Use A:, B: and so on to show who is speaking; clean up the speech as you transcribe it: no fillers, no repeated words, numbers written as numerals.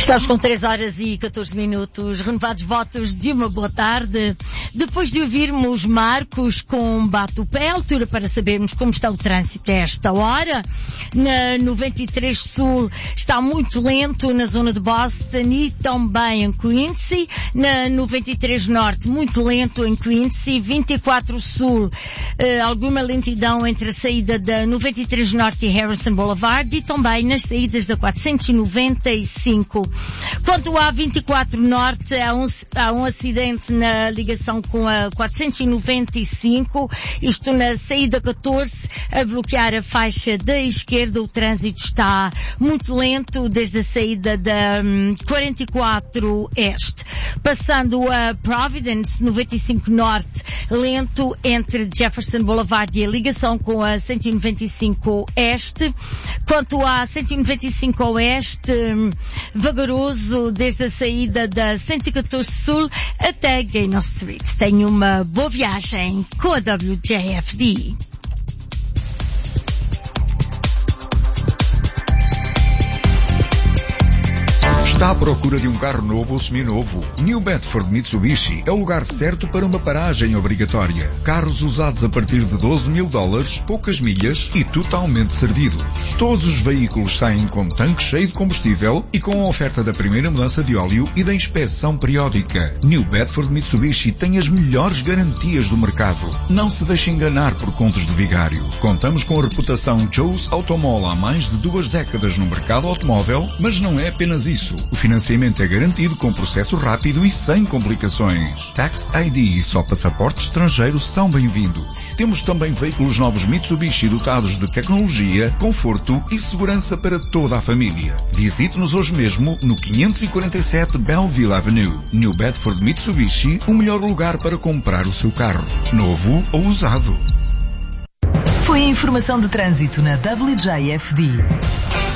A: Estamos com 3 horas e 14 minutos, renovados votos de uma boa tarde. Depois de ouvirmos Marcos com Bate o Pé, altura para sabermos como está o trânsito a esta hora. Na 93 Sul está muito lento na zona de Boston e também em Quincy. Na 93 Norte, muito lento em Quincy. 24 Sul, alguma lentidão entre a saída da 93 Norte e Harrison Boulevard e também nas saídas da 495. Quanto à 24 Norte, há um acidente na ligação com a 495, isto na saída 14, a bloquear a faixa da esquerda. O trânsito está muito lento desde a saída da 44 Este. Passando a Providence, 95 Norte, lento entre Jefferson Boulevard e a ligação com a 195 Este. Quanto à 195 Oeste, vagaroso desde a saída da 114 Sul até Gaynor Street. Tenha uma boa viagem com a WJFD.
B: Está à procura de um carro novo ou seminovo? New Bedford Mitsubishi é o lugar certo para uma paragem obrigatória. Carros usados a partir de $12.000, poucas milhas e totalmente servidos. Todos os veículos saem com tanque cheio de combustível e com a oferta da primeira mudança de óleo e da inspeção periódica. New Bedford Mitsubishi tem as melhores garantias do mercado. Não se deixe enganar por contos de vigário. Contamos com a reputação Joe's Automall há mais de 2 décadas no mercado automóvel, mas não é apenas isso. O financiamento é garantido com processo rápido e sem complicações. Tax ID e só passaporte estrangeiro são bem-vindos. Temos também veículos novos Mitsubishi dotados de tecnologia, conforto e segurança para toda a família. Visite-nos hoje mesmo no 547 Belleville Avenue. New Bedford Mitsubishi, o melhor lugar para comprar o seu carro, novo ou usado.
C: Foi a informação de trânsito na WJFD.